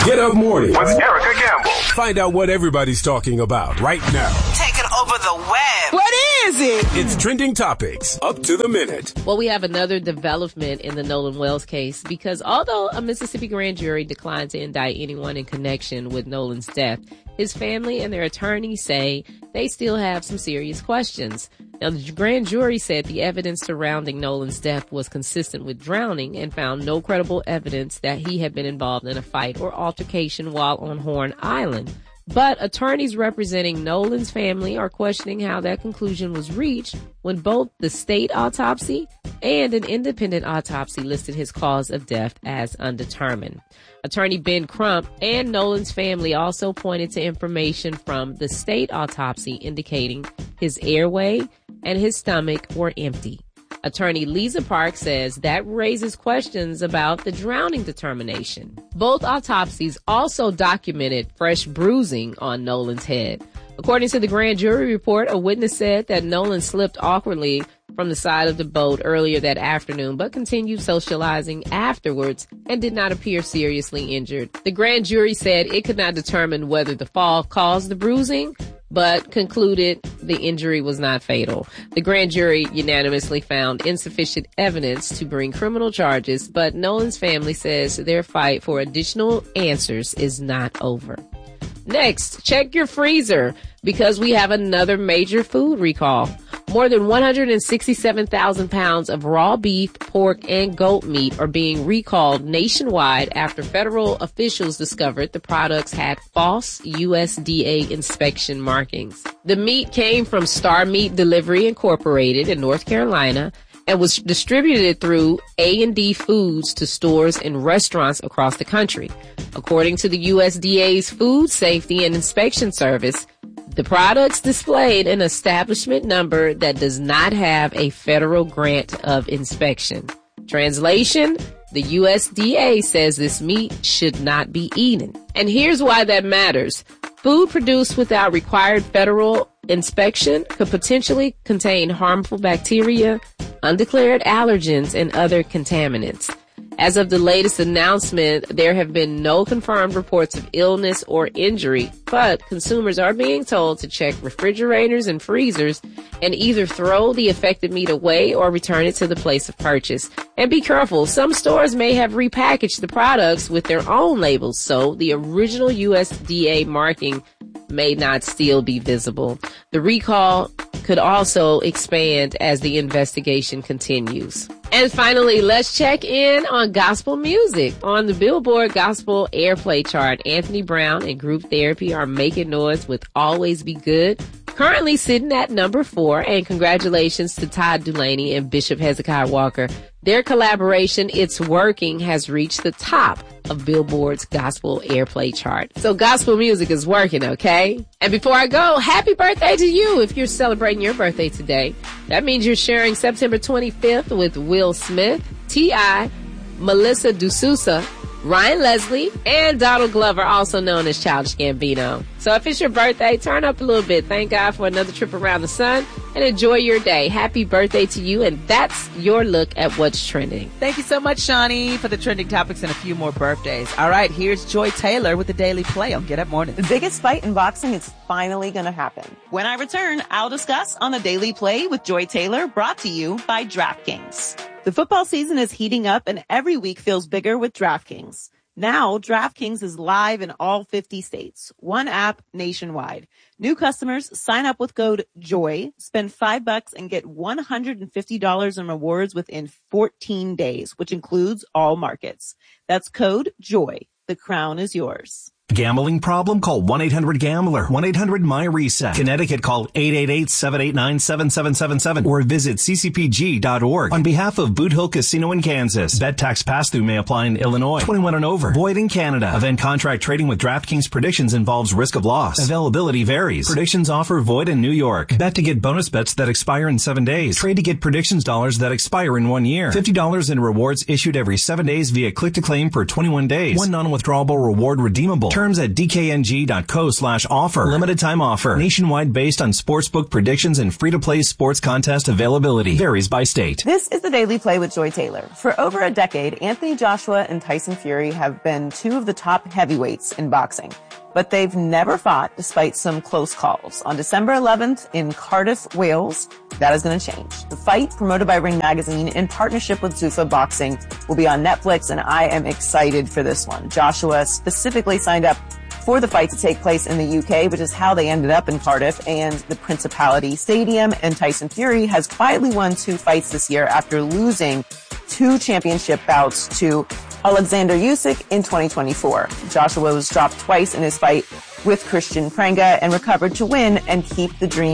Get Up Morning with Erica Gamble. Find out what everybody's talking about right now. Taking over the web. What is it? It's Trending Topics, up to the minute. Well, we have another development in the Nolan Wells case because although a Mississippi grand jury declined to indict anyone in connection with Nolan's death, his family and their attorneys say they still have some serious questions. Now, the grand jury said the evidence surrounding Nolan's death was consistent with drowning and found no credible evidence that he had been involved in a fight or altercation while on Horn Island. But attorneys representing Nolan's family are questioning how that conclusion was reached when both the state autopsy and an independent autopsy listed his cause of death as undetermined. Attorney Ben Crump and Nolan's family also pointed to information from the state autopsy indicating his airway and his stomach were empty. Attorney Lisa Park says that raises questions about the drowning determination. Both autopsies also documented fresh bruising on Nolan's head. According to the grand jury report, a witness said that Nolan slipped awkwardly from the side of the boat earlier that afternoon, but continued socializing afterwards and did not appear seriously injured. The grand jury said it could not determine whether the fall caused the bruising, but concluded the injury was not fatal. The grand jury unanimously found insufficient evidence to bring criminal charges, but Nolan's family says their fight for additional answers is not over. Next, check your freezer because we have another major food recall. More than 167,000 pounds of raw beef, pork, and goat meat are being recalled nationwide after federal officials discovered the products had false USDA inspection markings. The meat came from Star Meat Delivery Incorporated in North Carolina and was distributed through A&D Foods to stores and restaurants across the country. According to the USDA's Food Safety and Inspection Service, the products displayed an establishment number that does not have a federal grant of inspection. Translation, the USDA says this meat should not be eaten. And here's why that matters. Food produced without required federal inspection could potentially contain harmful bacteria, undeclared allergens, and other contaminants. As of the latest announcement, there have been no confirmed reports of illness or injury, but consumers are being told to check refrigerators and freezers and either throw the affected meat away or return it to the place of purchase. And be careful, some stores may have repackaged the products with their own labels, so the original USDA marking may not still be visible. The recall could also expand as the investigation continues. And finally, let's check in on gospel music. On the Billboard Gospel Airplay chart, Anthony Brown and Group Therapy are making noise with Always Be Good, currently sitting at number 4, and congratulations to Todd Dulaney and Bishop Hezekiah Walker. Their collaboration, It's Working, has reached the top of Billboard's Gospel Airplay chart. So gospel music is working, okay? And before I go, happy birthday to you if you're celebrating your birthday today. That means you're sharing September 25th with Will Smith, T.I., Melissa D'Souza, Ryan Leslie, and Donald Glover, also known as Childish Gambino. So if it's your birthday, turn up a little bit. Thank God for another trip around the sun and enjoy your day. Happy birthday to you, and that's your look at what's trending. Thank you so much, Shawnee, for the trending topics and a few more birthdays. All right, here's Joy Taylor with the Daily Play on Get Up Morning. The biggest fight in boxing is finally going to happen. When I return, I'll discuss on the Daily Play with Joy Taylor, brought to you by DraftKings. The football season is heating up and every week feels bigger with DraftKings. Now, DraftKings is live in all 50 states. One app nationwide. New customers sign up with code JOY, spend $5 and get $150 in rewards within 14 days, which includes all markets. That's code JOY. The crown is yours. Gambling problem? Call 1-800-GAMBLER. 1-800-MY-RESET. Connecticut, call 888-789-7777 or visit ccpg.org. On behalf of Boot Hill Casino in Kansas, bet tax pass-through may apply in Illinois. 21 and over. Void in Canada. Event contract trading with DraftKings Predictions involves risk of loss. Availability varies. Predictions offer void in New York. Bet to get bonus bets that expire in 7 days. Trade to get predictions dollars that expire in 1 year. $50 in rewards issued every 7 days via click to claim for 21 days. One non-withdrawable reward redeemable. Terms at dkng.co/offer. Limited time offer. Nationwide based on sportsbook predictions and free-to-play sports contest availability. Varies by state. This is the Daily Play with Joy Taylor. For over a decade, Anthony Joshua and Tyson Fury have been two of the top heavyweights in boxing. But they've never fought despite some close calls. On December 11th in Cardiff, Wales, that is going to change. The fight, promoted by Ring Magazine in partnership with Zuffa Boxing, will be on Netflix, and I am excited for this one. Joshua specifically signed up for the fight to take place in the UK, which is how they ended up in Cardiff and the Principality Stadium. And Tyson Fury has quietly won 2 fights this year after losing 2 championship bouts to Alexander Usyk in 2024. Joshua was dropped twice in his fight with Christian Pranga and recovered to win and keep the dream